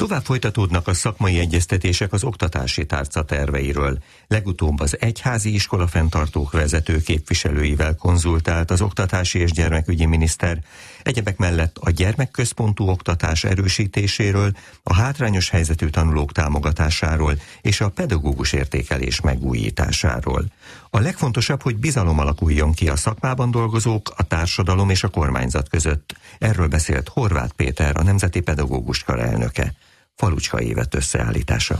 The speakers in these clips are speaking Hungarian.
Tovább folytatódnak a szakmai egyeztetések az oktatási tárca terveiről. Legutóbb az egyházi iskola fenntartók vezető képviselőivel konzultált az oktatási és gyermekügyi miniszter. Egyebek mellett a gyermekközpontú oktatás erősítéséről, a hátrányos helyzetű tanulók támogatásáról és a pedagógus értékelés megújításáról. A legfontosabb, hogy bizalom alakuljon ki a szakmában dolgozók, a társadalom és a kormányzat között. Erről beszélt Horváth Péter, a Nemzeti Pedagógus Kar elnöke. Falucska Évett összeállítása.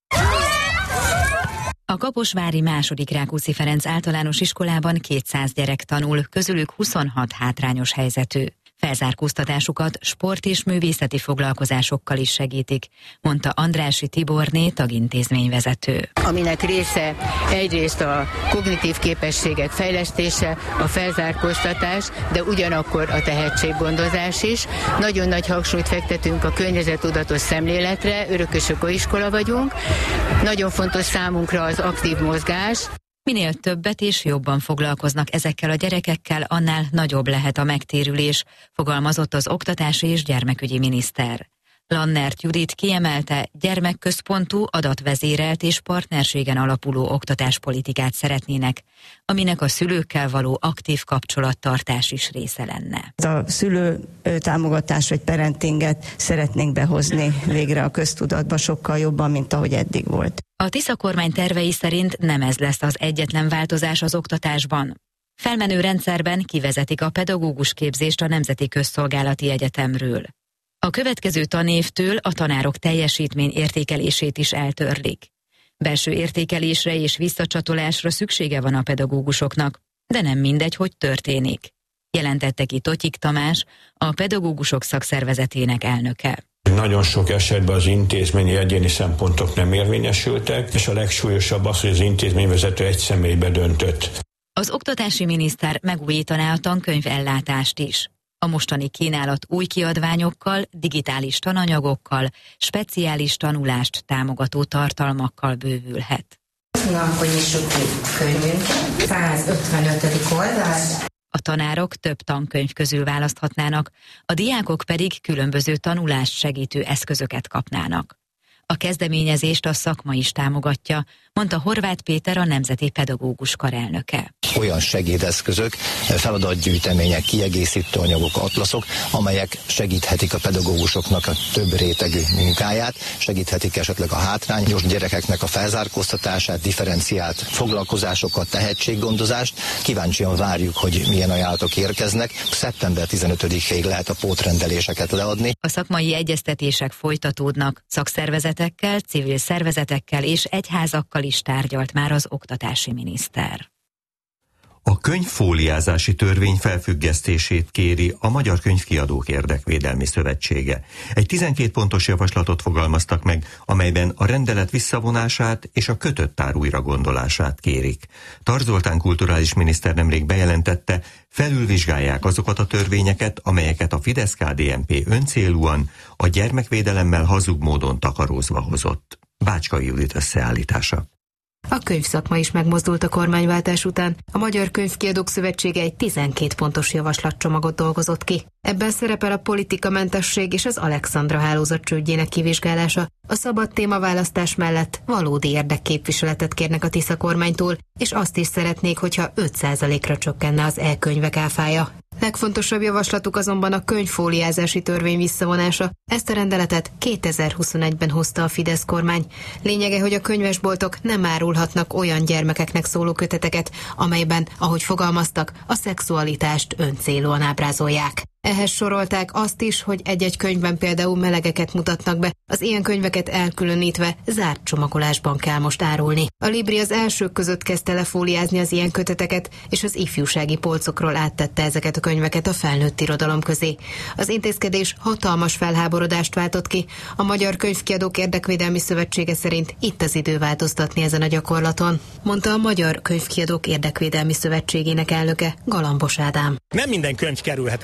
A Kaposvári II. Rákóczi Ferenc általános iskolában 200 gyerek tanul, közülük 26 hátrányos helyzetű. Felzárkóztatásukat sport és művészeti foglalkozásokkal is segítik, mondta Andrássy Tiborné, tagintézményvezető. Aminek része egyrészt a kognitív képességek fejlesztése, a felzárkóztatás, de ugyanakkor a tehetséggondozás is. Nagyon nagy hangsúlyt fektetünk a környezettudatos szemléletre, örökös ökoiskola vagyunk. Nagyon fontos számunkra az aktív mozgás. Minél többet és jobban foglalkoznak ezekkel a gyerekekkel, annál nagyobb lehet a megtérülés, fogalmazott az oktatási és gyermekügyi miniszter. Lannert Judit kiemelte, gyermekközpontú, adatvezérelt és partnerségen alapuló oktatáspolitikát szeretnének, aminek a szülőkkel való aktív kapcsolattartás is része lenne. A szülő támogatás vagy parentinget szeretnénk behozni végre a köztudatba sokkal jobban, mint ahogy eddig volt. A Tisza kormány tervei szerint nem ez lesz az egyetlen változás az oktatásban. Felmenő rendszerben kivezetik a pedagógus képzést a Nemzeti Közszolgálati Egyetemről. A következő tanévtől a tanárok teljesítmény értékelését is eltörlik. Belső értékelésre és visszacsatolásra szüksége van a pedagógusoknak, de nem mindegy, hogy történik, jelentette ki Totyik Tamás, a pedagógusok szakszervezetének elnöke. Nagyon sok esetben az intézményi egyéni szempontok nem érvényesültek, és a legsúlyosabb az, hogy az intézményvezető egy személybe döntött. Az oktatási miniszter megújítaná a tankönyvellátást is. A mostani kínálat új kiadványokkal, digitális tananyagokkal, speciális tanulást támogató tartalmakkal bővülhet. Akkor nyissuk ki könyvünket. 155. oldal. A tanárok több tankönyv közül választhatnának, a diákok pedig különböző tanulást segítő eszközöket kapnának. A kezdeményezést a szakma is támogatja, mondta Horváth Péter, a Nemzeti Pedagógus Kar elnöke. Olyan segédeszközök, feladatgyűjtemények, kiegészítő anyagok, atlaszok, amelyek segíthetik a pedagógusoknak a több rétegű munkáját, segíthetik esetleg a hátrányos gyerekeknek a felzárkóztatását, differenciált foglalkozásokat, tehetséggondozást. Kíváncsian várjuk, hogy milyen ajánlatok érkeznek. Szeptember 15-ig lehet a pótrendeléseket leadni. A szakmai egyeztetések folytatódnak, szakszervezetekkel, civil szervezetekkel és egyházakkal is tárgyalt már az oktatási miniszter. A könyvfóliázási törvény felfüggesztését kéri a Magyar Könyvkiadók Érdekvédelmi Szövetsége. Egy 12 pontos javaslatot fogalmaztak meg, amelyben a rendelet visszavonását és a kötött ár újragondolását kérik. Tar Zoltán kulturális miniszter nemrég bejelentette, felülvizsgálják azokat a törvényeket, amelyeket a Fidesz-KDNP öncélúan a gyermekvédelemmel hazug módon takarózva hozott. Bácskai Judit összeállítása. A könyvszakma is megmozdult a kormányváltás után. A Magyar Könyvkiadók Szövetsége egy 12 pontos javaslatcsomagot dolgozott ki. Ebben szerepel a politikamentesség és az Alexandra hálózat csődjének kivizsgálása. A szabad témaválasztás mellett valódi érdekképviseletet kérnek a Tisza kormánytól, és azt is szeretnék, hogyha 5%-ra csökkenne az e-könyvek áfája. Legfontosabb javaslatuk azonban a könyvfóliázási törvény visszavonása. Ezt a rendeletet 2021-ben hozta a Fidesz kormány. Lényege, hogy a könyvesboltok nem árulhatnak olyan gyermekeknek szóló köteteket, amelyben, ahogy fogalmaztak, a szexualitást öncélúan ábrázolják. Ehhez sorolták azt is, hogy egy-egy könyvben például melegeket mutatnak be, az ilyen könyveket elkülönítve zárt csomagolásban kell most árulni. A Libri az elsők között kezdte lefóliázni az ilyen köteteket, és az ifjúsági polcokról áttette ezeket a könyveket a felnőtt irodalom közé. Az intézkedés hatalmas felháborodást váltott ki. A Magyar Könyvkiadók Érdekvédelmi Szövetsége szerint itt az idő változtatni ezen a gyakorlaton, mondta a Magyar Könyvkiadók Érdekvédelmi Szövetségének elnöke, Galambos Ádám. Nem minden könyv kerülhetett ki a könyv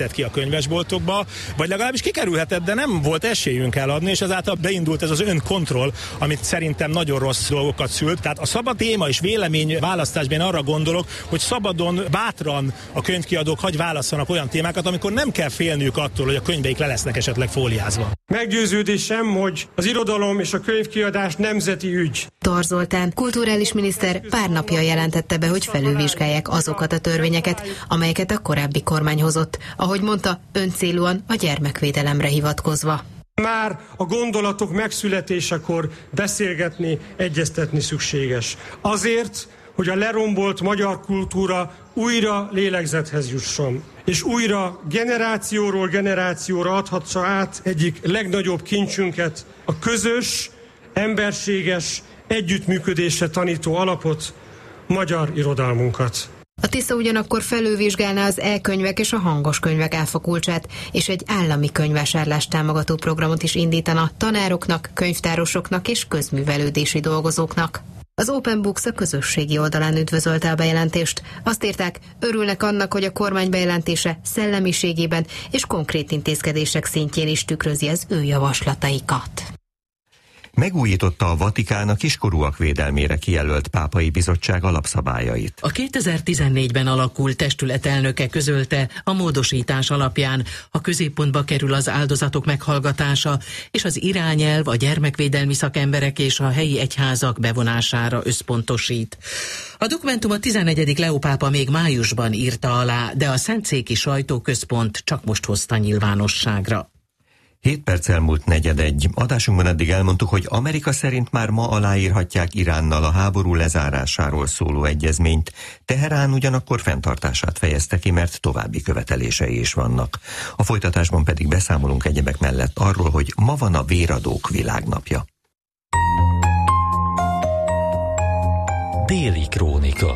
könyvesboltokba, vagy legalábbis kikerülhetett, de nem volt esélyünk eladni, és ezáltal beindult ez az önkontroll, amit szerintem nagyon rossz dolgokat szült. Tehát a szabad téma és vélemény választásban én arra gondolok, hogy szabadon, bátran a könyvkiadók hagy válasszanak olyan témákat, amikor nem kell félniük attól, hogy a könyveik le lesznek esetleg fóliázva. Meggyőződésem, hogy az irodalom és a könyvkiadás nemzeti ügy. Tor Zoltán, kulturális miniszter pár napja jelentette be, hogy felülvizsgálják azokat a törvényeket, amelyeket a korábbi kormány hozott, ahogy mondta, öncélúan a gyermekvédelemre hivatkozva. Már a gondolatok megszületésekor beszélgetni, egyeztetni szükséges. Azért, hogy a lerombolt magyar kultúra újra lélegzethez jusson, és újra generációról generációra adhatsa át egyik legnagyobb kincsünket, a közös, emberséges együttműködésre tanító alapot, magyar irodalmunkat. A Tisza ugyanakkor felülvizsgálná az e-könyvek és a hangos könyvek áfakulcsát, és egy állami könyvvásárlást támogató programot is indítana tanároknak, könyvtárosoknak és közművelődési dolgozóknak. Az Open Books a közösségi oldalán üdvözölte a bejelentést. Azt írták, örülnek annak, hogy a kormány bejelentése szellemiségében és konkrét intézkedések szintjén is tükrözi az ő javaslataikat. Megújította a Vatikán a kiskorúak védelmére kijelölt pápai bizottság alapszabályait. A 2014-ben alakult testület elnöke közölte, a módosítás alapján a középpontba kerül az áldozatok meghallgatása, és az irányelv a gyermekvédelmi szakemberek és a helyi egyházak bevonására összpontosít. A dokumentum a 11. Leó pápa még májusban írta alá, de a Szentszéki Sajtóközpont csak most hozta nyilvánosságra. 7 perc elmúlt 4:01. Adásunkban eddig elmondtuk, hogy Amerika szerint már ma aláírhatják Iránnal a háború lezárásáról szóló egyezményt. Teherán ugyanakkor fenntartását fejezte ki, mert további követelései is vannak. A folytatásban pedig beszámolunk egyebek mellett arról, hogy ma van a véradók világnapja. Déli krónika.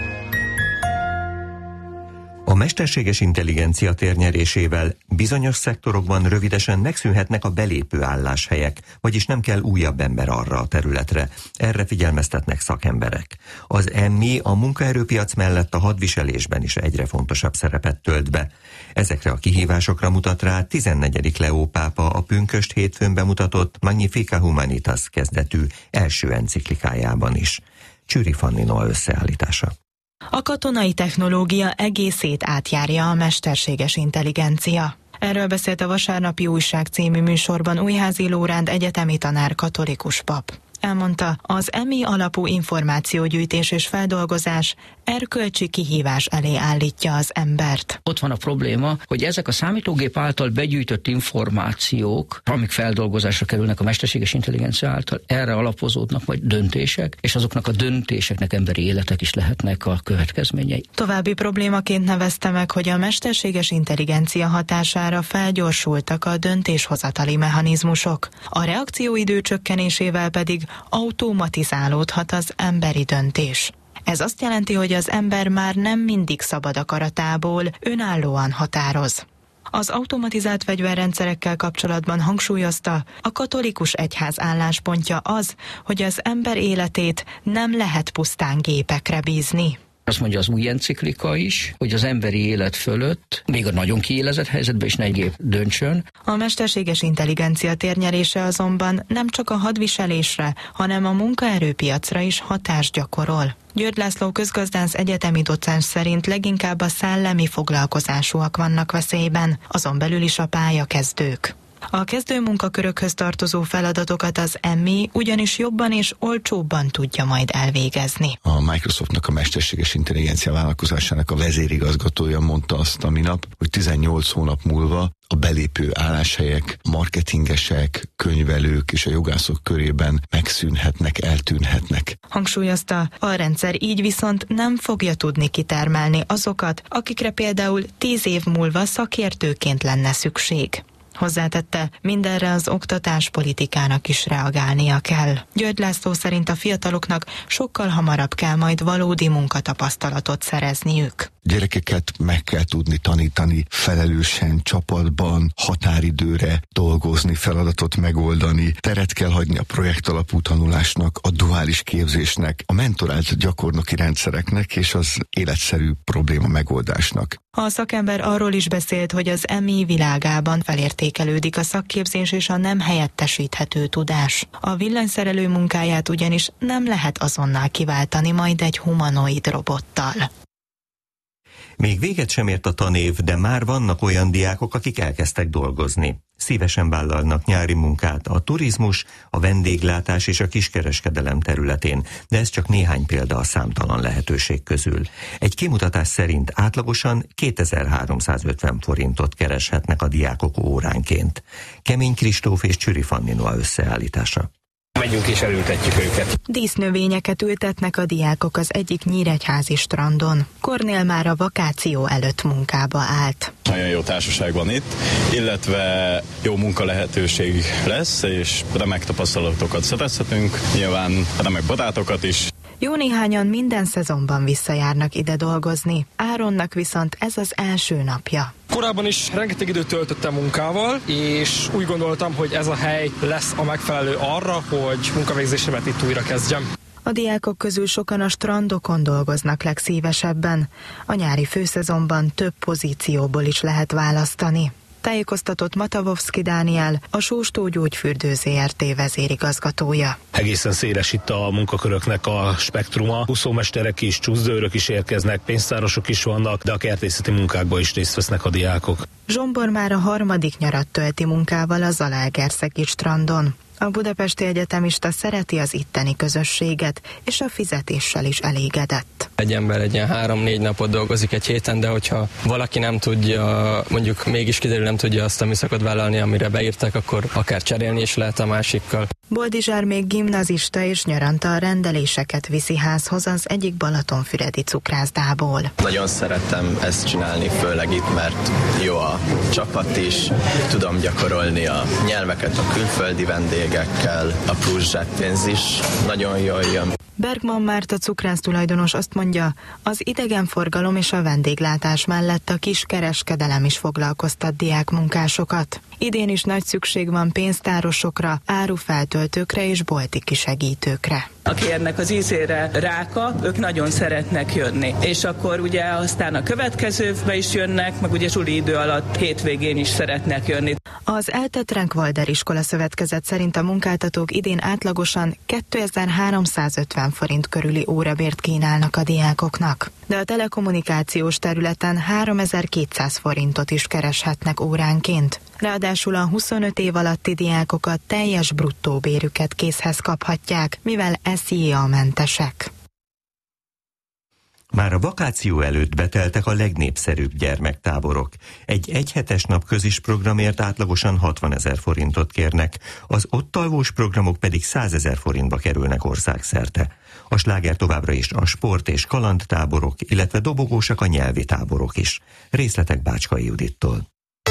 A mesterséges intelligencia térnyerésével bizonyos szektorokban rövidesen megszűnhetnek a belépő álláshelyek, vagyis nem kell újabb ember arra a területre. Erre figyelmeztetnek szakemberek. Az EMMI a munkaerőpiac mellett a hadviselésben is egyre fontosabb szerepet tölt be. Ezekre a kihívásokra mutat rá 14. Leó pápa a pünkösd hétfőn bemutatott Magnificat Humanitas kezdetű első enciklikájában is. Csüri Fanni Noa összeállítása. A katonai technológia egészét átjárja a mesterséges intelligencia. Erről beszélt a Vasárnapi Újság című műsorban Újházi Lóránd egyetemi tanár, katolikus pap. Elmondta, az EMI alapú információgyűjtés és feldolgozás erkölcsi kihívás elé állítja az embert. Ott van a probléma, hogy ezek a számítógép által begyűjtött információk, amik feldolgozásra kerülnek a mesterséges intelligencia által, erre alapozódnak majd döntések, és azoknak a döntéseknek emberi életek is lehetnek a következményei. További problémaként nevezte meg, hogy a mesterséges intelligencia hatására felgyorsultak a döntéshozatali mechanizmusok. A reakcióidő csökkenésével pedig automatizálódhat az emberi döntés. Ez azt jelenti, hogy az ember már nem mindig szabad akaratából önállóan határoz. Az automatizált fegyverrendszerekkel kapcsolatban hangsúlyozta, a katolikus egyház álláspontja az, hogy az ember életét nem lehet pusztán gépekre bízni. Azt mondja az új enciklika is, hogy az emberi élet fölött, még a nagyon kiélezett helyzetben is ne gép döntsön. A mesterséges intelligencia térnyerése azonban nem csak a hadviselésre, hanem a munkaerőpiacra is hatást gyakorol. György László közgazdász egyetemi docens szerint leginkább a szellemi foglalkozásúak vannak veszélyben, azon belül is a pályakezdők. A kezdő munkakörökhöz tartozó feladatokat az EMMI ugyanis jobban és olcsóbban tudja majd elvégezni. A Microsoftnak a mesterséges intelligencia vállalkozásának a vezérigazgatója mondta azt a minap, hogy 18 hónap múlva a belépő álláshelyek, marketingesek, könyvelők és a jogászok körében megszűnhetnek, eltűnhetnek. Hangsúlyozta, a rendszer így viszont nem fogja tudni kitermelni azokat, akikre például 10 év múlva szakértőként lenne szükség. Hozzátette, mindenre az oktatáspolitikának is reagálnia kell. György László szerint a fiataloknak sokkal hamarabb kell majd valódi munkatapasztalatot szerezniük. Gyerekeket meg kell tudni tanítani felelősen, csapatban, határidőre dolgozni, feladatot megoldani. Teret kell hagyni a projektalapú tanulásnak, a duális képzésnek, a mentorált gyakornoki rendszereknek és az életszerű probléma megoldásnak. A szakember arról is beszélt, hogy az EMI világában felértékelődik a szakképzés és a nem helyettesíthető tudás. A villanyszerelő munkáját ugyanis nem lehet azonnal kiváltani majd egy humanoid robottal. Még véget sem ért a tanév, de már vannak olyan diákok, akik elkezdtek dolgozni. Szívesen vállalnak nyári munkát a turizmus, a vendéglátás és a kiskereskedelem területén, de ez csak néhány példa a számtalan lehetőség közül. Egy kimutatás szerint átlagosan 2350 forintot kereshetnek a diákok óránként. Kemény Kristóf és Csüri Fanni Noa összeállítása. Megyünk és elültetjük őket. Dísznövényeket ültetnek a diákok az egyik nyíregyházi strandon. Kornél már a vakáció előtt munkába állt. Nagyon jó társaság van itt, illetve jó munka lehetőség lesz, és remek tapasztalatokat szerezhetünk, nyilván remek barátokat is. Jó néhányan minden szezonban visszajárnak ide dolgozni. Áronnak viszont ez az első napja. Korábban is rengeteg időt töltöttem munkával, és úgy gondoltam, hogy ez a hely lesz a megfelelő arra, hogy munkavégzésemet itt újra kezdjem. A diákok közül sokan a strandokon dolgoznak legszívesebben. A nyári főszezonban több pozícióból is lehet választani. Tájékoztatott Matavovszki Dániel, a Sóstó Gyógyfürdő Zrt. Vezérigazgatója. Egészen széles itt a munkaköröknek a spektruma. Úszómesterek is, csúszdőrök is érkeznek, pénztárosok is vannak, de a kertészeti munkákban is részt vesznek a diákok. Zsombor már a harmadik nyarat tölti munkával a Zalaegerszegi strandon. A budapesti egyetemista szereti az itteni közösséget, és a fizetéssel is elégedett. Egy ember egy ilyen 3-4 napot dolgozik egy héten, de hogyha valaki nem tudja, mondjuk mégis kiderül, nem tudja azt a műszakot vállalni, amire beírtak, akkor akár cserélni is lehet a másikkal. Boldizsár még gimnazista és nyaranta a rendeléseket viszi házhoz az egyik balatonfüredi cukrászdából. Nagyon szeretem ezt csinálni, főleg itt, mert jó a csapat is, tudom gyakorolni a nyelveket a külföldi vendégekkel, a plusz zseppénz is nagyon jól jön. Bergman Márta cukrász tulajdonos azt mondja, az idegenforgalom és a vendéglátás mellett a kiskereskedelem is foglalkoztat diákmunkásokat. Idén is nagy szükség van pénztárosokra, árufeltöltőkre és bolti kisegítőkre. Aki ennek az ízére ráka, ők nagyon szeretnek jönni. És akkor ugye aztán a következőbe is jönnek, meg ugye zsuli idő alatt hétvégén is szeretnek jönni. Az ELTE Trankwalder Iskola Szövetkezet szerint a munkáltatók idén átlagosan 2350 forint körüli órabért kínálnak a diákoknak. De a telekommunikációs területen 3200 forintot is kereshetnek óránként. Ráadásul a 25 év alatti diákok a teljes bruttó bérüket készhez kaphatják, mivel SZIA-mentesek. Már a vakáció előtt beteltek a legnépszerűbb gyermektáborok. Egy egyhetes napközis programért átlagosan 60 000 forintot kérnek, az ott alvós programok pedig 100 000 forintba kerülnek országszerte. A sláger továbbra is a sport- és kalandtáborok, illetve dobogósak a nyelvi táborok is. Részletek Bácskai Judittól.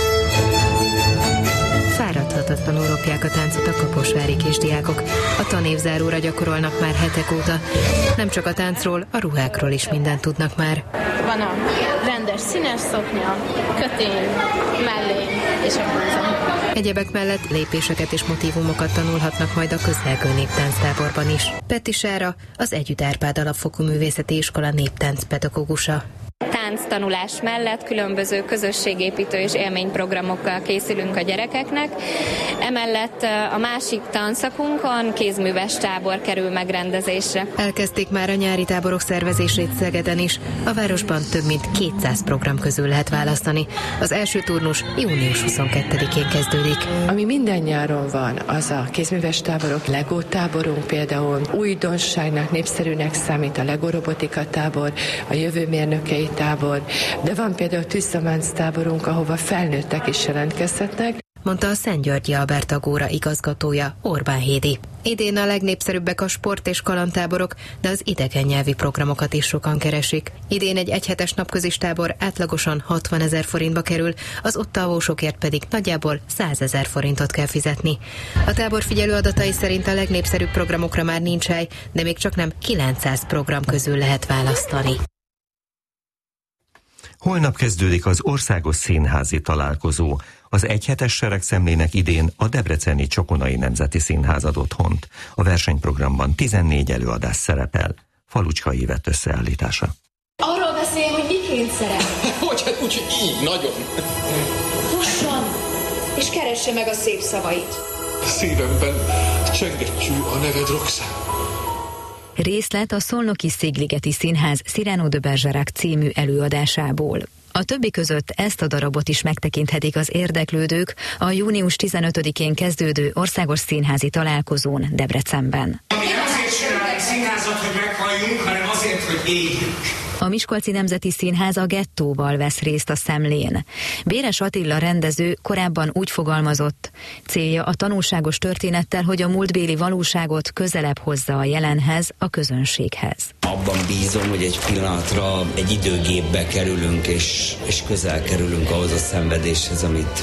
Fáradhatatlanul ropják a táncot a kaposvári kisdiákok. A tanévzáróra gyakorolnak már hetek óta. Nem csak a táncról, a ruhákról is mindent tudnak már. Van a rendes színes szoknya, kötény, mellény és a blúza. Egyebek mellett lépéseket és motívumokat tanulhatnak majd a közelgő néptánctáborban is. Petti Sára, az Együtt Árpád Alapfokú Művészeti Iskola néptánc pedagógusa. Tánctanulás mellett különböző közösségépítő és élményprogramokkal készülünk a gyerekeknek. Emellett a másik tanszakunkon kézműves tábor kerül megrendezésre. Elkezdték már a nyári táborok szervezését Szegeden is. A városban több mint 200 program közül lehet választani. Az első turnus június 22-én kezdődik. Ami minden nyáron van, az a kézműves táborok, Lego táborunk például. Újdonságnak, népszerűnek számít a Lego robotika tábor, a jövőmérnökei tábor, de van például tűzszamánc táborunk, ahova felnőttek is jelentkezhetnek. Mondta a Szentgyörgyi Alberta Góra igazgatója, Orbán Hédi. Idén a legnépszerűbbek a sport- és kalandtáborok, de az idegen nyelvi programokat is sokan keresik. Idén egy egyhetes napközis tábor átlagosan 60 000 forintba kerül, az ott alvósokért pedig nagyjából 100 000 forintot kell fizetni. A tábor figyelő adatai szerint a legnépszerűbb programokra már nincs hely, de még csak nem 900 program közül lehet választani. Holnap kezdődik az országos színházi találkozó. Az egyhetes seregszemlének idén a debreceni Csokonai Nemzeti Színház ad otthont. A versenyprogramban 14 előadás szerepel. Falucska Ivett összeállítása. Arról beszél, hogy miként szeretne. Úgyhogy így, nagyon. Fusson, és keresse meg a szép szavait. Szívemben csengettyű a neved, Roxanne. Részlet a Szolnoki Szigligeti Színház Cyrano de Bergerac című előadásából. A többi között ezt a darabot is megtekinthetik az érdeklődők a június 15-én kezdődő országos színházi találkozón Debrecenben. Mi nem azért csinálunk színházat, hogy meghalljunk, hanem azért, hogy éljünk. A Miskolci Nemzeti Színház a Gettóval vesz részt a szemlén. Béres Attila rendező korábban úgy fogalmazott, célja a tanulságos történettel, hogy a múltbéli valóságot közelebb hozza a jelenhez, a közönséghez. Abban bízom, hogy egy pillanatra egy időgépbe kerülünk, és közel kerülünk ahhoz a szenvedéshez, amit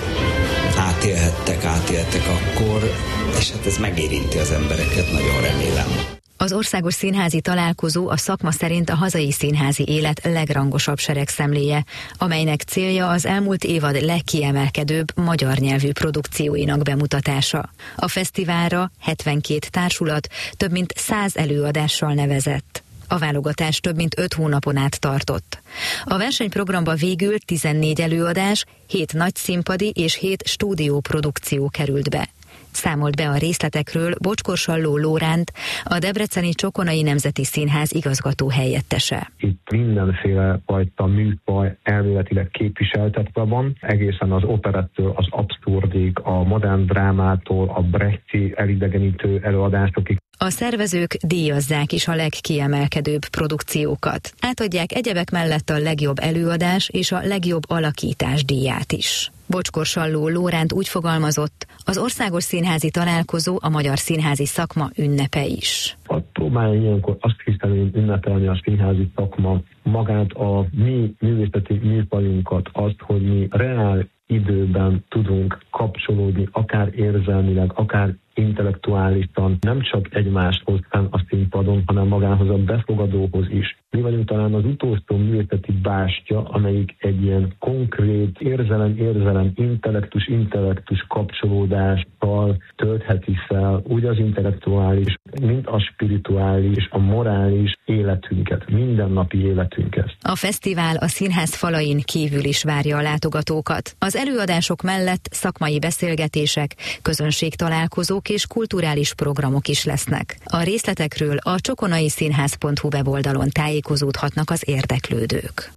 átéltek akkor, és hát ez megérinti az embereket, nagyon remélem. Az országos színházi találkozó a szakma szerint a hazai színházi élet legrangosabb seregszemléje, amelynek célja az elmúlt évad legkiemelkedőbb magyar nyelvű produkcióinak bemutatása. A fesztiválra 72 társulat több mint 100 előadással nevezett. A válogatás több mint 5 hónapon át tartott. A versenyprogramba végül 14 előadás, 7 nagy színpadi és 7 stúdióprodukció került be. Számolt be a részletekről Bocskor-Salló Lóránt, a debreceni Csokonai Nemzeti Színház igazgató helyettese. Itt mindenféle fajta műfaj elméletileg képviseltetve van, egészen az operettől az abszurdig, a modern drámától a brechti elidegenítő előadásokig. A szervezők díjazzák is a legkiemelkedőbb produkciókat. Átadják egyebek mellett a legjobb előadás és a legjobb alakítás díját is. Bocskor-Salló Lóránt úgy fogalmazott, az országos színházi találkozó a magyar színházi szakma ünnepe is. Próbálja ilyenkor azt hiszem ünnepelni a színházi szakma magát a mi művészeti műfajunkat, azt, hogy mi reál időben tudunk kapcsolódni, akár érzelmileg, akár intellektuálisan, nem csak egymáshoz fenn a színpadon, hanem magához a befogadóhoz is. Mi vagyunk talán az utolsó művészeti bástya, amelyik egy ilyen konkrét érzelem, intellektus kapcsolódással töltheti fel úgy az intellektuális, mint a spirituális, a morális életünket, mindennapi életünket. A fesztivál a színház falain kívül is várja a látogatókat. Az előadások mellett szakmai beszélgetések, közönségtalálkozók és kulturális programok is lesznek. A részletekről a csokonaiszínház.hu weboldalon tájékozódhatnak az érdeklődők.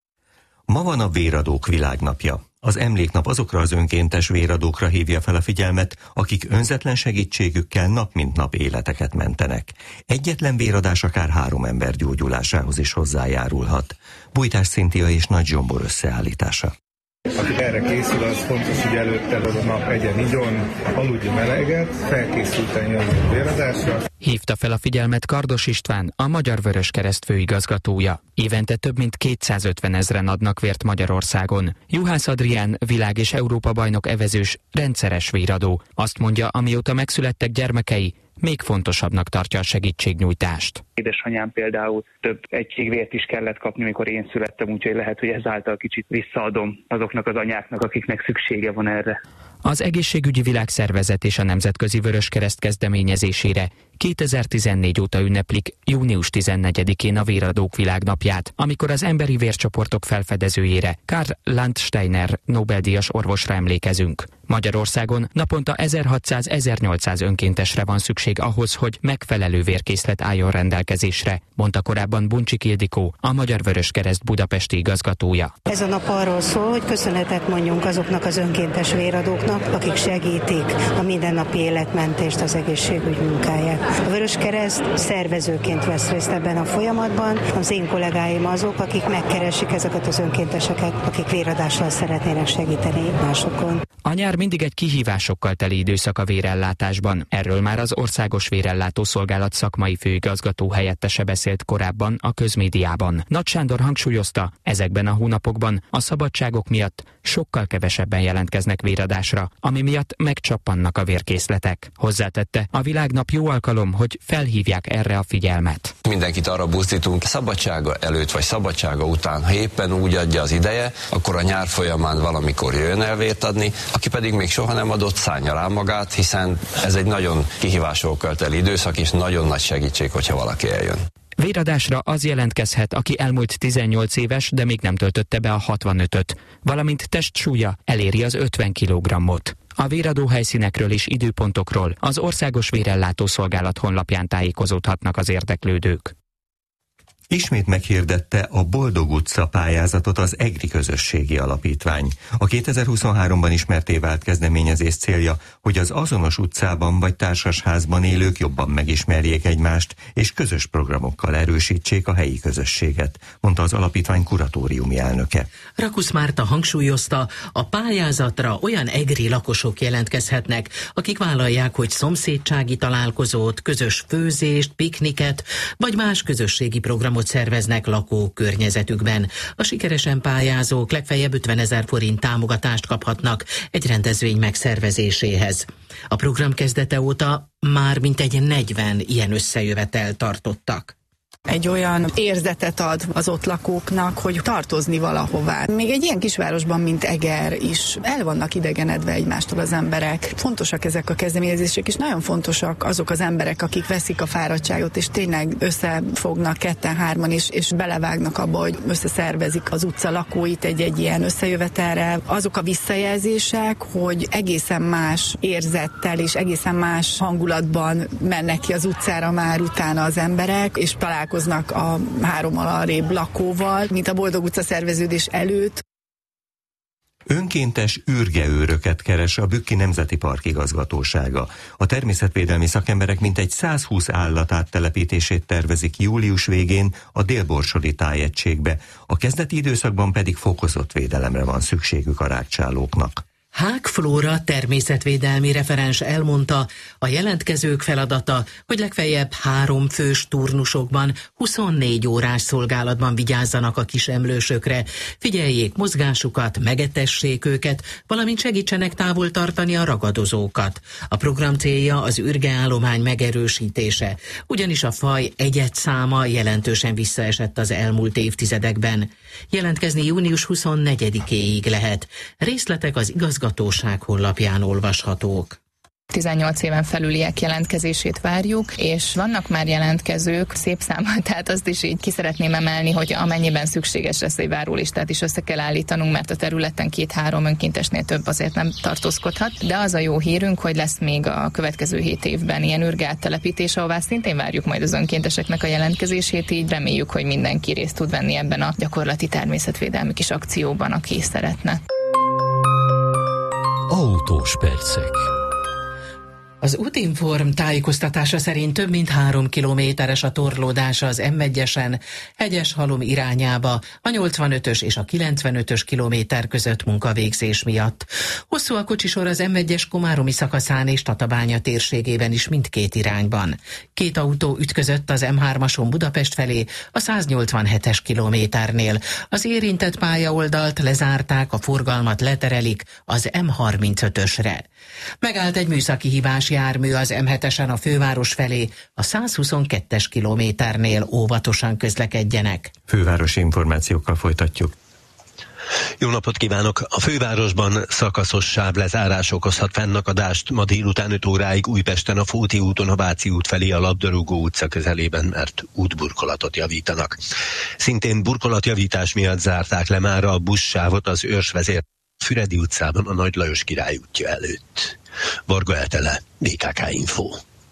Ma van a Véradók világnapja. Az emléknap azokra az önkéntes véradókra hívja fel a figyelmet, akik önzetlen segítségükkel nap mint nap életeket mentenek. Egyetlen véradás akár 3 ember gyógyulásához is hozzájárulhat. Bújtás Szintia és Nagy Zsombor összeállítása. Aki erre készül, az fontos, hogy előtte a nap egyen igyon, aludjon eleget, felkészülten jön a véradásra. Hívta fel a figyelmet Kardos István, a Magyar Vöröskereszt főigazgatója. Évente több mint 250 000 adnak vért Magyarországon. Juhász Adrián, világ- és Európa-bajnok evezős, rendszeres véradó. Azt mondja, amióta megszülettek gyermekei, még fontosabbnak tartja a segítségnyújtást. Édesanyám például több egység vért is kellett kapni, mikor én születtem, úgyhogy lehet, hogy ezáltal kicsit visszaadom azoknak az anyáknak, akiknek szüksége van erre. Az Egészségügyi Világszervezet és a Nemzetközi Vöröskereszt kezdeményezésére 2014 óta ünneplik június 14-én a Véradók világnapját, amikor az emberi vércsoportok felfedezőjére, Karl Landsteiner Nobel-díjas orvosra emlékezünk. Magyarországon naponta 1600-1800 önkéntesre van szükség ahhoz, hogy megfelelő vérkészlet álljon rendelkezésre, mondta korábban Buncsik Ildikó, a Magyar Vöröskereszt budapesti igazgatója. Ez a nap arról szól, hogy köszönetet mondjunk azoknak az önkéntes véradóknak, akik segítik a mindennapi életmentést, az egészségügy munkáját. A Vöröskereszt szervezőként vesz részt ebben a folyamatban. Az én kollégáim azok, akik megkeresik ezeket az önkénteseket, akik véradással szeretnének segíteni másokon. A nyár mindig egy kihívásokkal teli időszak a vérellátásban. Erről már az Országos Vérellátó Szolgálat szakmai főigazgató helyettese beszélt korábban a közmédiában. Nagy Sándor hangsúlyozta, ezekben a hónapokban a szabadságok miatt sokkal kevesebben jelentkeznek véradásra, ami miatt megcsappannak a vérkészletek. Hozzátette, a világnap jó alkalom javaslom, hogy felhívják erre a figyelmet. Mindenkit arra buzdítunk, szabadsága előtt vagy szabadsága után, ha éppen úgy adja az ideje, akkor a nyár folyamán valamikor jöjjön el vért adni, aki pedig még soha nem adott, szállja rá magát, hiszen ez egy nagyon kihívásokkal teli időszak, és nagyon nagy segítség, hogyha valaki eljön. Véradásra az jelentkezhet, aki elmúlt 18 éves, de még nem töltötte be a 65-öt, valamint testsúlya eléri az 50 kg-ot. A véradó helyszínekről és időpontokról az Országos Vérellátó Szolgálat honlapján tájékozódhatnak az érdeklődők. Ismét meghirdette a Boldog utca pályázatot az EGRI Közösségi Alapítvány. A 2023-ban ismertté vált kezdeményezés célja, hogy az azonos utcában vagy társasházban élők jobban megismerjék egymást, és közös programokkal erősítsék a helyi közösséget, mondta az alapítvány kuratóriumi elnöke. Rakusz Márta hangsúlyozta, a pályázatra olyan EGRI lakosok jelentkezhetnek, akik vállalják, hogy szomszédsági találkozót, közös főzést, pikniket, vagy más közösségi programot szerveznek lakókörnyezetükben. A sikeresen pályázók legfeljebb 50 000 forint támogatást kaphatnak egy rendezvény megszervezéséhez. A program kezdete óta már mintegy 40 ilyen összejövetelt tartottak. Egy olyan érzetet ad az ott lakóknak, hogy tartozni valahová. Még egy ilyen kisvárosban, mint Eger is el vannak idegenedve egymástól az emberek. Fontosak ezek a kezdeményezések, és nagyon fontosak azok az emberek, akik veszik a fáradtságot, és tényleg összefognak ketten-hárman is, és belevágnak abba, hogy összeszervezik az utca lakóit egy ilyen összejövetelre. Azok a visszajelzések, hogy egészen más érzettel és egészen más hangulatban mennek ki az utcára már utána az emberek, és találkoznak a 3 arrébb lakóval, mint a Boldog utca szerveződés előtt. Önkéntes ürgeőröket keres a Bükki Nemzeti Park igazgatósága. A természetvédelmi szakemberek mintegy 120 állat áttelepítését tervezik július végén a Dél-Borsodi tájegységbe, a kezdeti időszakban pedig fokozott védelemre van szükségük a rágcsálóknak. Hák Flóra természetvédelmi referens elmondta, a jelentkezők feladata, hogy legfeljebb 3 fős turnusokban 24 órás szolgálatban vigyázzanak a kis emlősökre, figyeljék mozgásukat, megetessék őket, valamint segítsenek távol tartani a ragadozókat. A program célja az ürgeállomány megerősítése, ugyanis a faj egyedszáma jelentősen visszaesett az elmúlt évtizedekben. Jelentkezni június 24-éig lehet. Részletek az igazgatóság honlapján olvashatók. 18 éven felüliek jelentkezését várjuk, és vannak már jelentkezők, szép számmal, tehát azt is így ki szeretném emelni, hogy amennyiben szükséges lesz egy várólistát is össze kell állítanunk, mert a területen 2-3 önkéntesnél több azért nem tartózkodhat, de az a jó hírünk, hogy lesz még a következő 7 évben ilyen ürgeáttelepítés, ahová szintén várjuk majd az önkénteseknek a jelentkezését, így reméljük, hogy mindenki részt tud venni ebben a gyakorlati természetvédelmi kis akcióban, aki szeretne. Autós percek. Az Útinform tájékoztatása szerint több mint 3 kilométeres a torlódása az M1-esen, Hegyeshalom irányába, a 85-ös és a 95-ös kilométer között munkavégzés miatt. Hosszú a kocsisor az M1-es komáromi szakaszán és Tatabánya térségében is mindkét irányban. 2 autó ütközött az M3-ason Budapest felé a 187-es kilométernél. Az érintett pályaoldalt lezárták, a forgalmat leterelik az M35-ösre. Megállt egy műszaki hibás jármű az M7-esen a főváros felé, a 122-es kilométernél óvatosan közlekedjenek. Fővárosi információkkal folytatjuk. Jó napot kívánok! A fővárosban szakaszos sávlezárás okozhat fennakadást ma délután 5 óráig Újpesten a Fóti úton a Váci út felé a Labdarúgó utca közelében, mert útburkolatot javítanak. Szintén burkolatjavítás miatt zárták le már a buszsávot az Őrsvezér Füredi utcában a Nagy Lajos Király útja előtt. Varga Eltele, BKK Info.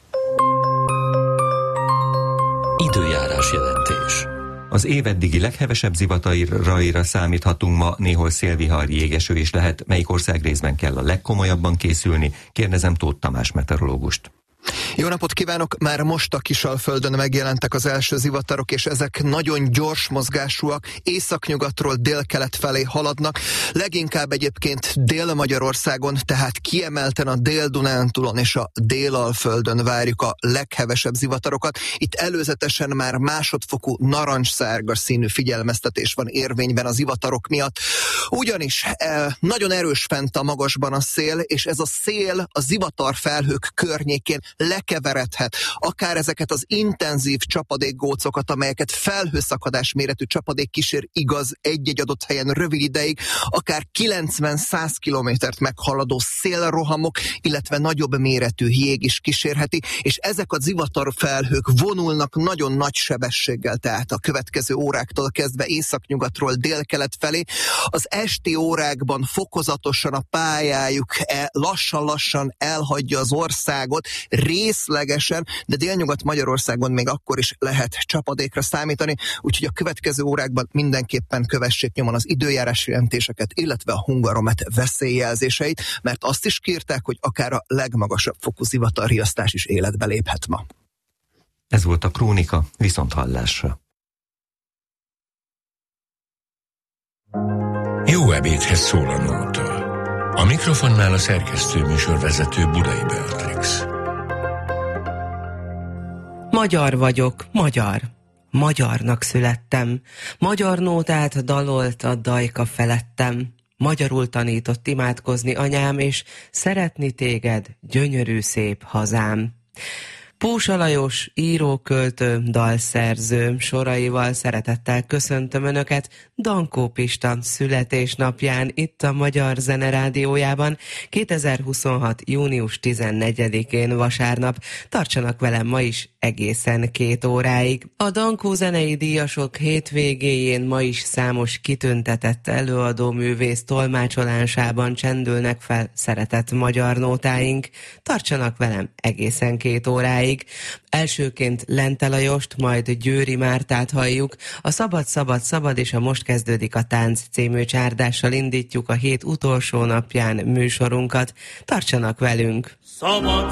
Időjárás jelentés. Az év eddigi leghevesebb zivatairaira számíthatunk ma, néhol szélvihar, jégeső is lehet. Melyik ország részben kell a legkomolyabban készülni? Kérdezem Tóth Tamás meteorológust. Jó napot kívánok! Már most a Kisalföldön megjelentek az első zivatarok, és ezek nagyon gyors mozgásúak, északnyugatról délkelet felé haladnak. Leginkább egyébként Dél-Magyarországon, tehát kiemelten a Dél-Dunántúlon és a Délalföldön várjuk a leghevesebb zivatarokat. Itt előzetesen már másodfokú narancsszárga színű figyelmeztetés van érvényben a zivatarok miatt. Ugyanis nagyon erős fent a magasban a szél, és ez a szél a zivatarfelhők környékén bekeveredhet, akár ezeket az intenzív csapadékgócokat, amelyeket felhőszakadás méretű csapadék kísér, igaz, egy-egy adott helyen rövid ideig, akár 90-100 kilométert meghaladó szélrohamok, illetve nagyobb méretű jég is kísérheti, és ezek a zivatarfelhők vonulnak nagyon nagy sebességgel, tehát a következő óráktól kezdve északnyugatról délkelet felé. Az esti órákban fokozatosan a pályájuk lassan-lassan elhagyja az országot, részlegesen, de délnyugat Magyarországon még akkor is lehet csapadékra számítani, úgyhogy a következő órákban mindenképpen kövessék nyomon az időjárási jelentéseket, illetve a Hungaromet veszélyjelzéseit, mert azt is kérták, hogy akár a legmagasabb fokú zivatarriasztás is életbe léphet ma. Ez volt a Krónika, viszonthallásra. Jó ebédhez szól a nóta. A mikrofonnál a szerkesztő műsorvezető Budai Beatrix. Magyar vagyok, magyar. Magyarnak születtem. Magyar nótát dalolt a dajka felettem. Magyarul tanított imádkozni anyám, és szeretni téged, gyönyörű szép hazám. Pósa Lajos, író-költő, dalszerző soraival szeretettel köszöntöm Önöket Dankó Pista születésnapján itt a Magyar Zene Rádiójában 2026. június 14-én vasárnap. Tartsanak velem ma is egészen 2 óráig. A Dankó zenei díjasok hétvégéjén ma is számos kitüntetett előadóművész tolmácsolásában csendülnek fel szeretett magyar nótáink. Tartsanak velem egészen 2 óráig. Elsőként Lente Lajost, majd Győri Mártát halljuk. A Szabad, Szabad, Szabad és a Most kezdődik a tánc című csárdással indítjuk a hét utolsó napján műsorunkat. Tartsanak velünk! Szabad!